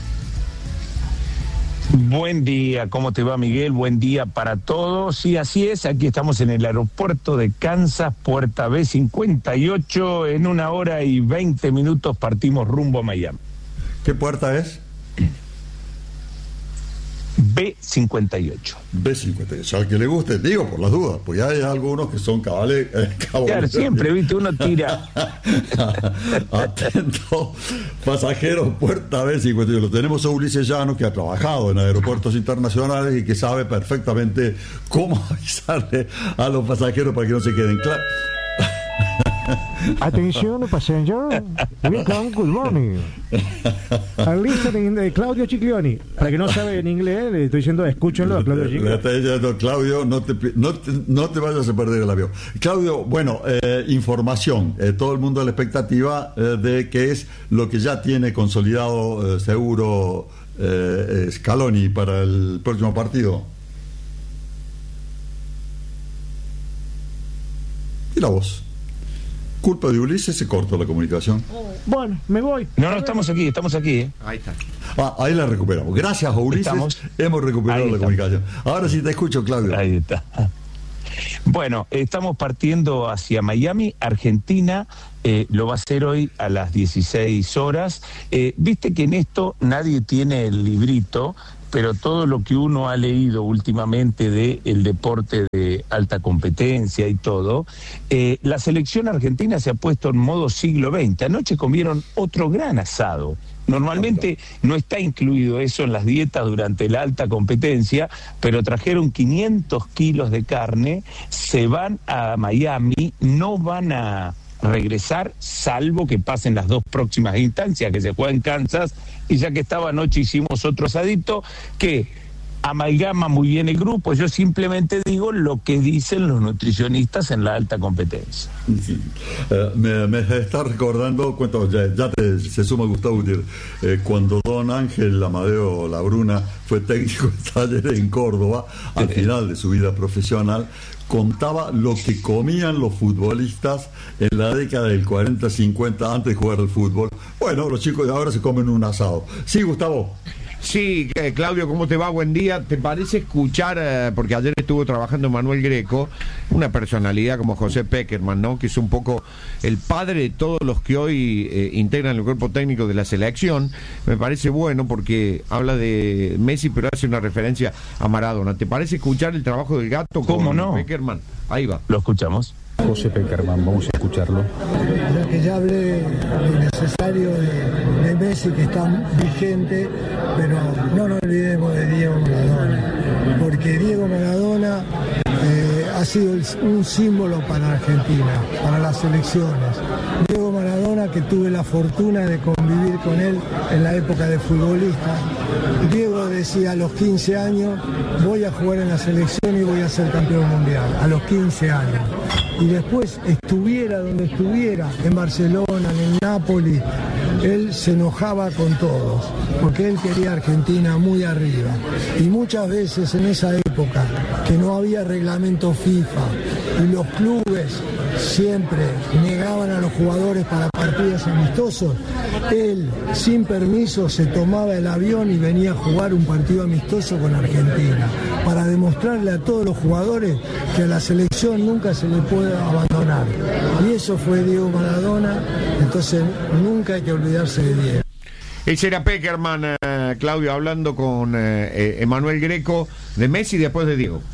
Buen día, ¿cómo te va, Miguel? Buen día para todos. Sí, así es, aquí estamos en el aeropuerto de Kansas, puerta B cincuenta y ocho, en una hora y veinte minutos partimos rumbo a Miami. ¿Qué puerta es? B cincuenta y ocho. B cincuenta y ocho, al que le guste, digo por las dudas, pues ya hay algunos que son cabales. Eh, claro, siempre, viste, uno tira. Atento, pasajeros, puerta B cincuenta y ocho. Lo tenemos a Ulises Llanos, que ha trabajado en aeropuertos internacionales y que sabe perfectamente cómo avisarle a los pasajeros para que no se queden claros. Attention, passenger. Welcome, good morning. Al listening de Claudio Ciglioni. Para que no sabe en inglés, le estoy diciendo, escúchenlo a Claudio Ciglioni. Le está diciendo, Claudio, no te, no, te, no te vayas a perder el avión. Claudio, bueno, eh, información. Eh, todo el mundo a la expectativa eh, de qué es lo que ya tiene consolidado eh, seguro eh, Scaloni para el próximo partido. Y la voz. Culpa de Ulises, se cortó la comunicación. Bueno, me voy. No, no, estamos aquí, estamos aquí. ¿eh? Ahí está. Ah, ahí la recuperamos. Gracias a Ulises, estamos. hemos recuperado la comunicación. Ahora sí te escucho, Claudio. Ahí está. Bueno, estamos partiendo hacia Miami, Argentina. Eh, lo va a hacer hoy a las dieciséis horas. Eh, Viste que en esto nadie tiene el librito, pero todo lo que uno ha leído últimamente de el deporte de alta competencia y todo, eh, la selección argentina se ha puesto en modo siglo veinte. Anoche comieron otro gran asado. Normalmente no está incluido eso en las dietas durante la alta competencia, pero trajeron quinientos kilos de carne, se van a Miami, no van a regresar, salvo que pasen las dos próximas instancias que se juegan en Kansas, y ya que estaba anoche hicimos otro asadito que amalgama muy bien el grupo. Yo simplemente digo lo que dicen los nutricionistas en la alta competencia. Sí. Uh, me, me está recordando, cuento, ya, ya te, se suma Gustavo Gutiérrez, eh, cuando don Ángel Amadeo Labruna fue técnico de Talleres en Córdoba, al final de su vida profesional, contaba lo que comían los futbolistas en la década del cuarenta cincuenta antes de jugar al fútbol. Bueno, los chicos de ahora se comen un asado. Sí, Gustavo. Sí, eh, Claudio, ¿cómo te va? Buen día. ¿Te parece escuchar, eh, porque ayer estuvo trabajando Manuel Greco, una personalidad como José Peckerman, ¿no? Que es un poco el padre de todos los que hoy eh, integran el cuerpo técnico de la selección? Me parece bueno porque habla de Messi, pero hace una referencia a Maradona. ¿Te parece escuchar el trabajo del gato ¿Cómo con no? Peckerman? Ahí va. Lo escuchamos. José Peckerman, vamos a escucharlo. Ya que ya hablé lo necesario de, de Messi, que está vigente, pero no nos olvidemos de Diego Maradona, porque Diego Maradona eh, ha sido el, un símbolo para Argentina, para las selecciones. Diego Maradona, que tuve la fortuna de convivir con él en la época de futbolista. Diego decía a los quince años, voy a jugar en la selección y voy a ser campeón mundial, a los quince años. Y después estuviera donde estuviera, en Barcelona, en el Napoli, él se enojaba con todos, porque él quería a Argentina muy arriba. Y muchas veces en esa época, que no había reglamento FIFA, y los clubes siempre negaban a los jugadores para partidos amistosos, él, sin permiso, se tomaba el avión y venía a jugar un partido amistoso con Argentina, para demostrarle a todos los jugadores que a la selección nunca se le puede abandonar. Y eso fue Diego Maradona, entonces nunca hay que olvidarse de Diego. Ese era Peckerman, eh, Claudio, hablando con eh, Emanuel Greco de Messi después de Diego.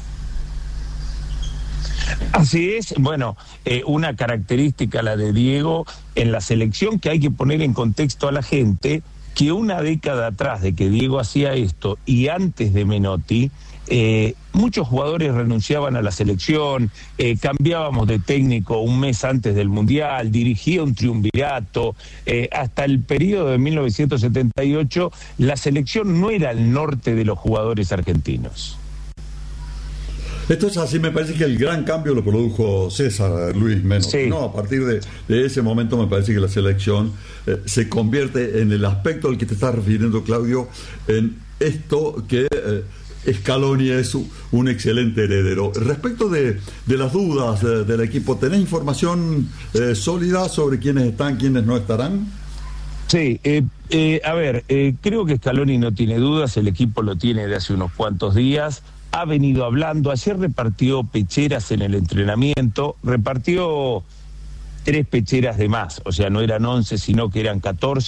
Así es, bueno, eh, una característica la de Diego en la selección que hay que poner en contexto a la gente, que una década atrás de que Diego hacía esto y antes de Menotti, eh, muchos jugadores renunciaban a la selección, eh, cambiábamos de técnico un mes antes del Mundial, dirigía un triunvirato, eh, hasta el periodo de mil novecientos setenta y ocho la selección no era el norte de los jugadores argentinos. Esto es así, me parece que el gran cambio lo produjo César Luis Menotti. Sí. No, a partir de, de ese momento me parece que la selección eh, se convierte en el aspecto al que te estás refiriendo, Claudio, en esto que eh, Scaloni es un excelente heredero. Respecto de, de las dudas de, del equipo, ¿tenés información eh, sólida sobre quiénes están, quiénes no estarán? Sí, eh, eh, a ver, eh, creo que Scaloni no tiene dudas, el equipo lo tiene de hace unos cuantos días. Ha venido hablando, ayer repartió pecheras en el entrenamiento, repartió tres pecheras de más, o sea, no eran once, sino que eran catorce,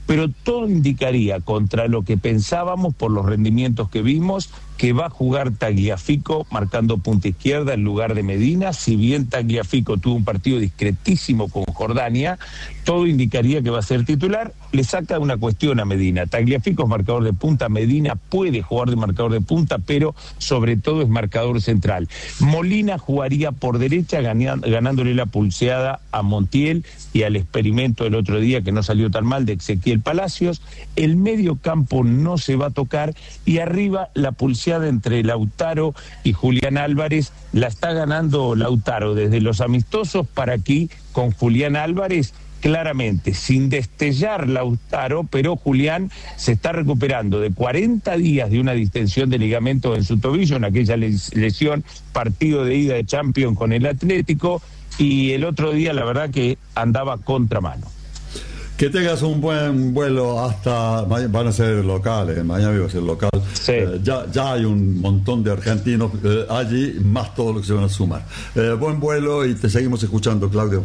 pero todo indicaría, contra lo que pensábamos por los rendimientos que vimos, que va a jugar Tagliafico marcando punta izquierda en lugar de Medina. Si bien Tagliafico tuvo un partido discretísimo con Jordania, todo indicaría que va a ser titular. Le saca una cuestión a Medina. Tagliafico es marcador de punta, Medina puede jugar de marcador de punta, pero sobre todo es marcador central. Molina jugaría por derecha, ganándole la pulseada a Montiel y al experimento del otro día, que no salió tan mal, de Ezequiel Palacios. El medio campo no se va a tocar, y arriba la pulseada entre Lautaro y Julián Álvarez la está ganando Lautaro desde los amistosos para aquí, con Julián Álvarez claramente sin destellar Lautaro, pero Julián se está recuperando de cuarenta días de una distensión de ligamento en su tobillo, en aquella lesión, partido de ida de Champions con el Atlético, y el otro día la verdad que andaba contramano. Que tengas un buen vuelo hasta... Van a ser locales, Miami va a ser local. Sí. Eh, ya, ya hay un montón de argentinos eh, allí, más todos los que se van a sumar. Eh, buen vuelo y te seguimos escuchando, Claudio.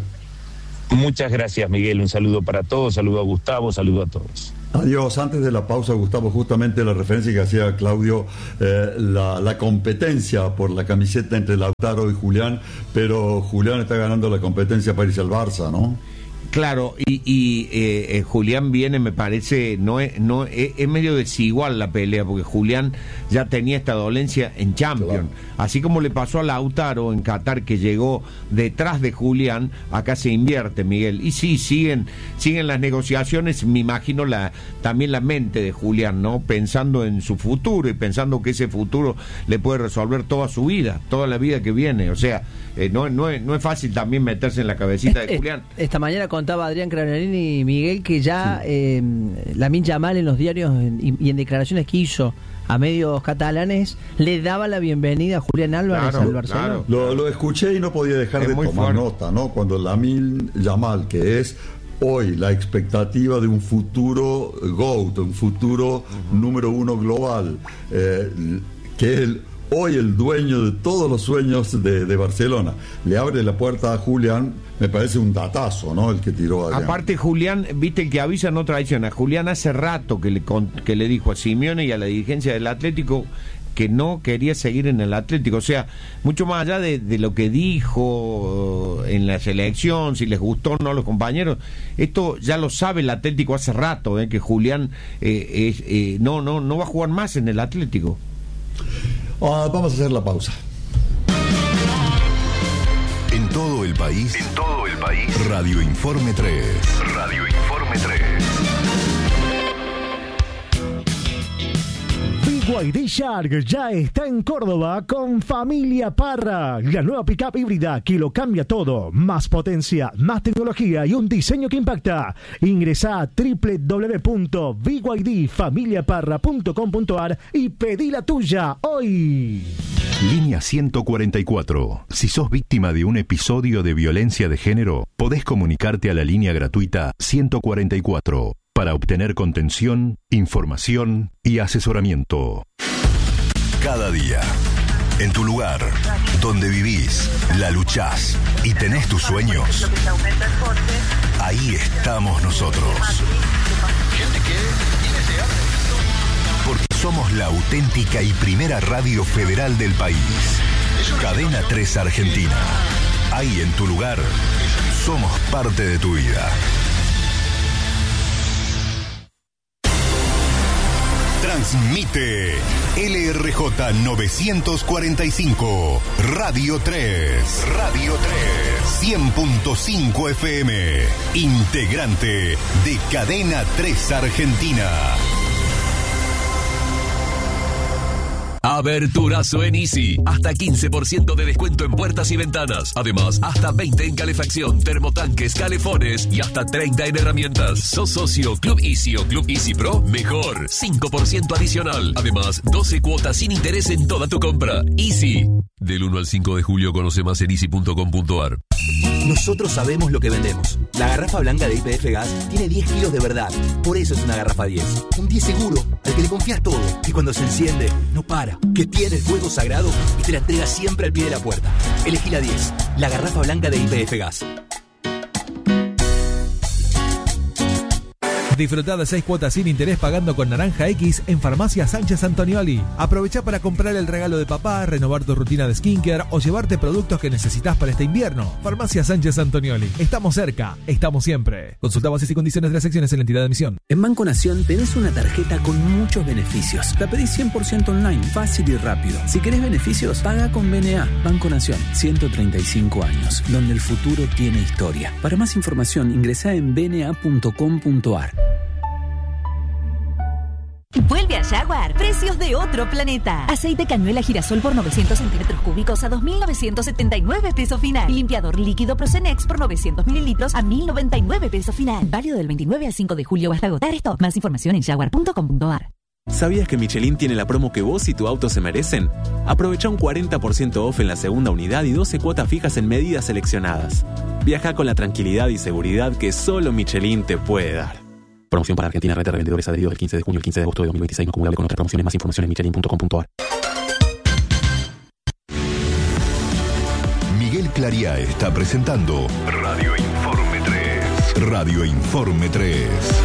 Muchas gracias, Miguel. Un saludo para todos, saludo a Gustavo, saludo a todos. Adiós. Antes de la pausa, Gustavo, justamente la referencia que hacía Claudio, eh, la, la competencia por la camiseta entre Lautaro y Julián, pero Julián está ganando la competencia para irse al Barça, ¿no? Claro, y, y eh, eh, Julián viene, me parece, no es, no es, es medio desigual la pelea, porque Julián ya tenía esta dolencia en Champions, claro. Así como le pasó a Lautaro en Qatar, que llegó detrás de Julián, acá se invierte, Miguel. Y sí, siguen siguen las negociaciones, me imagino la también la mente de Julián, ¿no? Pensando en su futuro y pensando que ese futuro le puede resolver toda su vida, toda la vida que viene. O sea, eh, no, no, es, no es fácil también meterse en la cabecita de Julián. Esta mañana contaba Adrián Cranolini y Miguel que ya sí. eh, Lamine Yamal en los diarios y, y en declaraciones que hizo a medios catalanes le daba la bienvenida a Julián Álvarez claro, al Barcelona. Claro. Lo, lo escuché y no podía dejar es de tomar fuerte. nota, ¿no? Cuando Lamine Yamal, que es hoy la expectativa de un futuro GOAT, un futuro uh-huh. número uno global, eh, que es el hoy el dueño de todos los sueños de, de Barcelona, le abre la puerta a Julián, me parece un datazo, ¿no? El que tiró a Aparte, Julián, viste, el que avisa no traiciona. Julián hace rato que le, que le dijo a Simeone y a la dirigencia del Atlético que no quería seguir en el Atlético. O sea, mucho más allá de, de lo que dijo en la selección, si les gustó o no a los compañeros, esto ya lo sabe el Atlético hace rato, ¿eh? Que Julián eh, es, eh, no, no, no va a jugar más en el Atlético. Uh, vamos a hacer la pausa. En todo el país. En todo el país. Radio Informe tres. Radio Informe tres. B Y D Shark ya está en Córdoba con Familia Parra, la nueva pickup híbrida que lo cambia todo, más potencia, más tecnología y un diseño que impacta. Ingresa a doble u doble u doble u punto b y d familia parra punto com punto a r y pedí la tuya hoy. Línea ciento cuarenta y cuatro. Si sos víctima de un episodio de violencia de género, podés comunicarte a la línea gratuita ciento cuarenta y cuatro. Para obtener contención, información y asesoramiento. Cada día, en tu lugar, donde vivís, la luchás y tenés tus sueños, ahí estamos nosotros. Porque somos la auténtica y primera radio federal del país. Cadena tres Argentina. Ahí en tu lugar, somos parte de tu vida. Transmite L R J novecientos cuarenta y cinco, Radio tres. Radio tres. cien punto cinco F M. Integrante de Cadena tres Argentina. Aberturazo en Easy. Hasta quince por ciento de descuento en puertas y ventanas. Además, hasta veinte en calefacción, termotanques, calefones y hasta treinta en herramientas. ¿Sos socio Club Easy o Club Easy Pro? Mejor. cinco por ciento adicional. Además, doce cuotas sin interés en toda tu compra. Easy. Del uno al cinco de julio conoce más en easy punto com punto a r. Nosotros sabemos lo que vendemos. La garrafa blanca de Y P F Gas tiene diez kilos de verdad. Por eso es una garrafa diez. Un diez seguro, al que le confías todo. Y cuando se enciende, no para. Que tiene el fuego sagrado y te la entrega siempre al pie de la puerta. Elegí la diez. La garrafa blanca de Y P F Gas. Disfrutá de seis cuotas sin interés pagando con Naranja X en Farmacia Sánchez Antonioli. Aprovecha para comprar el regalo de papá, renovar tu rutina de skincare o llevarte productos que necesitas para este invierno. Farmacia Sánchez Antonioli. Estamos cerca, estamos siempre. Consulta bases y condiciones de las secciones en la entidad de emisión. En Banco Nación tenés una tarjeta con muchos beneficios. La pedís cien por ciento online, fácil y rápido. Si querés beneficios, paga con B N A. Banco Nación, ciento treinta y cinco años, donde el futuro tiene historia. Para más información, ingresá en b n a punto com punto a r. Vuelve a Jaguar, precios de otro planeta. Aceite cañuela girasol por novecientos centímetros cúbicos a dos mil novecientos setenta y nueve pesos final. Limpiador líquido Procenex por novecientos mililitros a mil noventa y nueve pesos final. Válido del veintinueve al cinco de julio hasta agotar stock. Más información en jaguar punto com punto a r. ¿Sabías que Michelin tiene la promo que vos y tu auto se merecen? Aprovecha un cuarenta por ciento off en la segunda unidad y doce cuotas fijas en medidas seleccionadas. Viaja con la tranquilidad y seguridad que solo Michelin te puede dar. Promoción para Argentina, red de revendedores adheridos del quince de junio al quince de agosto de dos mil veintiséis, no acumulable con otras promociones. Más información en michelin punto com punto a r. Miguel Clariá está presentando Radio Informe tres. Radio Informe tres.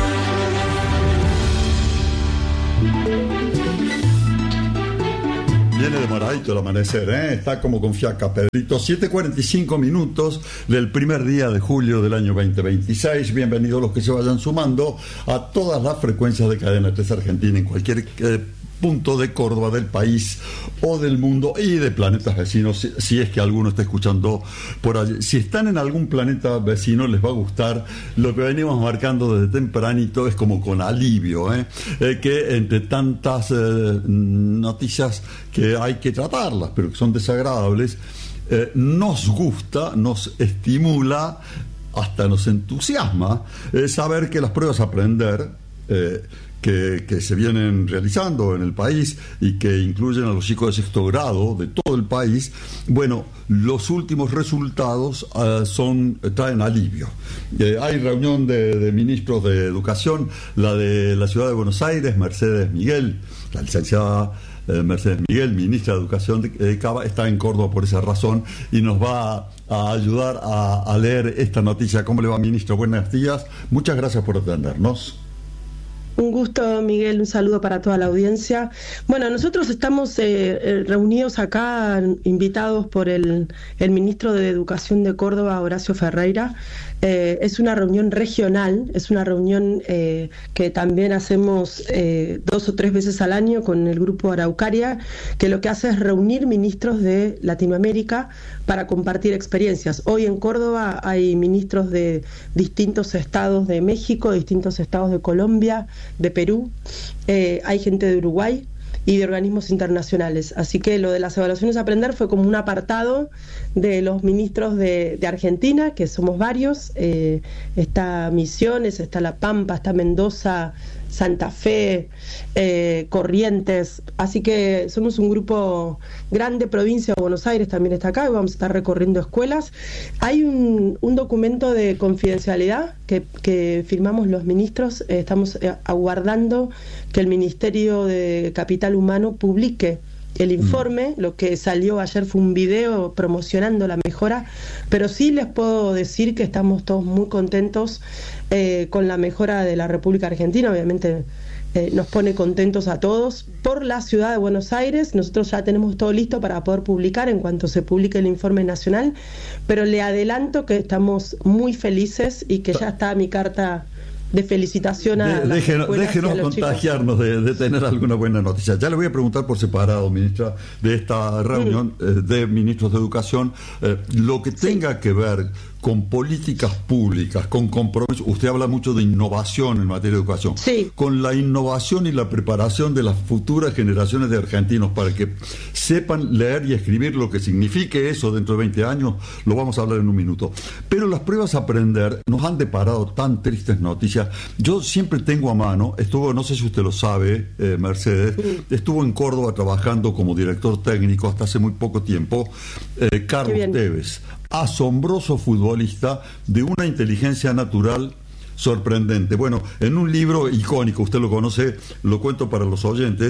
Viene demoradito el amanecer, ¿eh? Está como con fiaca, Pedrito. siete cuarenta y cinco minutos del primer día de julio del año veinte veintiséis. Bienvenidos los que se vayan sumando a todas las frecuencias de Cadena tres Argentina en cualquier eh, punto de Córdoba, del país o del mundo y de planetas vecinos, si, si es que alguno está escuchando por allí. Si están en algún planeta vecino, les va a gustar lo que venimos marcando desde tempranito, es como con alivio, ¿eh? Eh, que entre tantas eh, noticias que hay que tratarlas, pero que son desagradables, eh, nos gusta, nos estimula, hasta nos entusiasma eh, saber que las pruebas a aprender eh, Que, que se vienen realizando en el país y que incluyen a los chicos de sexto grado de todo el país, bueno, los últimos resultados uh, son traen alivio. Eh, hay reunión de, de ministros de educación, la de la ciudad de Buenos Aires, Mercedes Miguel, la licenciada eh, Mercedes Miguel, ministra de Educación de, de Cava, está en Córdoba por esa razón y nos va a, a ayudar a, a leer esta noticia. ¿Cómo le va, ministro? Buenos días, muchas gracias por atendernos. Un gusto, Miguel, un saludo para toda la audiencia. Bueno, nosotros estamos eh, reunidos acá, invitados por el, el ministro de Educación de Córdoba, Horacio Ferreira. Eh, es una reunión regional, es una reunión eh, que también hacemos eh, dos o tres veces al año con el grupo Araucaria, que lo que hace es reunir ministros de Latinoamérica para compartir experiencias. Hoy en Córdoba hay ministros de distintos estados de México, distintos estados de Colombia, de Perú, eh, hay gente de Uruguay y de organismos internacionales. Así que lo de las evaluaciones a aprender fue como un apartado de los ministros de, de Argentina, que somos varios. Eh, está Misiones, está La Pampa, está Mendoza, Santa Fe, eh, Corrientes. Así que somos un grupo grande. Provincia de Buenos Aires también está acá y vamos a estar recorriendo escuelas. Hay un, un documento de confidencialidad que, que firmamos los ministros. Eh, estamos eh, aguardando que el Ministerio de Capital Humano publique el informe. Mm. Lo que salió ayer fue un video promocionando la mejora, pero sí les puedo decir que estamos todos muy contentos eh, con la mejora de la República Argentina. Obviamente eh, nos pone contentos a todos. Por la ciudad de Buenos Aires, nosotros ya tenemos todo listo para poder publicar en cuanto se publique el informe nacional, pero le adelanto que estamos muy felices y que ya está mi carta de felicitación a de, las déjenos, escuelas déjenos y a los contagiarnos de, de tener alguna buena noticia. Ya le voy a preguntar por separado, ministra, de esta reunión mm. eh, de ministros de educación, eh, lo que tenga sí. que ver con políticas públicas, con compromiso. Usted habla mucho de innovación en materia de educación. Sí. Con la innovación y la preparación de las futuras generaciones de argentinos para que sepan leer y escribir lo que signifique eso dentro de veinte años, lo vamos a hablar en un minuto. Pero las pruebas a aprender nos han deparado tan tristes noticias. Yo siempre tengo a mano, estuvo, no sé si usted lo sabe, eh, Mercedes, sí. estuvo en Córdoba trabajando como director técnico hasta hace muy poco tiempo, eh, Carlos Tevez, asombroso futbolista de una inteligencia natural sorprendente. Bueno, en un libro icónico, usted lo conoce, lo cuento para los oyentes,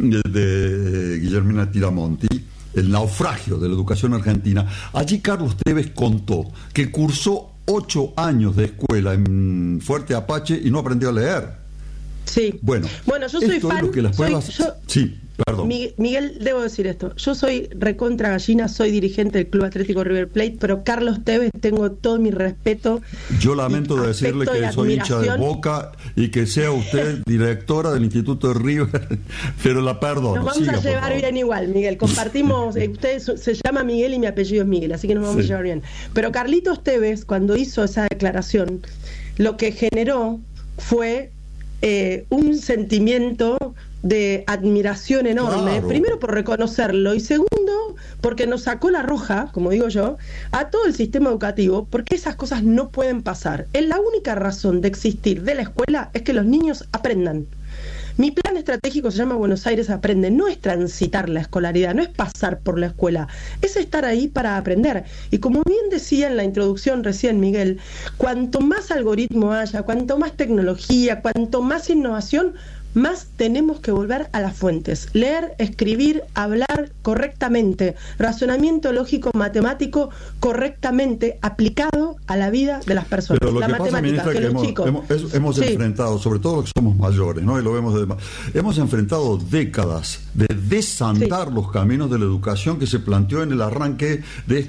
de Guillermina Tiramonti, El naufragio de la educación argentina. Allí Carlos Tevez contó que cursó ocho años de escuela en Fuerte Apache y no aprendió a leer. Sí. Bueno, bueno yo soy esto fan. Es lo que las pruebas... soy, yo, sí, perdón. Miguel, debo decir esto. Yo soy recontra gallina, soy dirigente del Club Atlético River Plate, pero Carlos Tevez tengo todo mi respeto. Yo lamento de decirle que soy hincha de Boca y que sea usted directora del Instituto de River, pero la perdono. Nos vamos Siga, a llevar bien igual, Miguel. Compartimos, eh, usted se llama Miguel y mi apellido es Miguel, así que nos vamos sí. a llevar bien. Pero Carlitos Tevez, cuando hizo esa declaración, lo que generó fue eh, un sentimiento de admiración enorme, claro. Primero por reconocerlo y segundo porque nos sacó la roja, como digo yo, a todo el sistema educativo, porque esas cosas no pueden pasar. Es la única razón de existir de la escuela es que los niños aprendan. Mi plan estratégico se llama Buenos Aires Aprende. No es transitar la escolaridad, no es pasar por la escuela, es estar ahí para aprender. Y como bien decía en la introducción recién Miguel, cuanto más algoritmo haya, cuanto más tecnología, cuanto más innovación, más tenemos que volver a las fuentes. Leer, escribir, hablar correctamente, razonamiento lógico, matemático correctamente aplicado a la vida de las personas. Pero lo la que matemática, pasa, ministra, que, que los hemos, chicos... hemos, es, hemos sí. enfrentado, sobre todo los que somos mayores, ¿no? Y lo vemos de, hemos enfrentado décadas de desandar sí. los caminos de la educación que se planteó en el arranque de